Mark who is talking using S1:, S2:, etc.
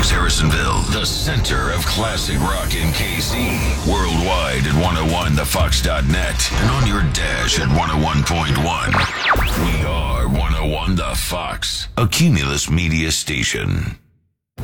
S1: Fox, Harrisonville, the center of classic rock in KC. Worldwide at 101thefox.net and on your dash at 101.1. We are 101 The Fox, a Cumulus Media station.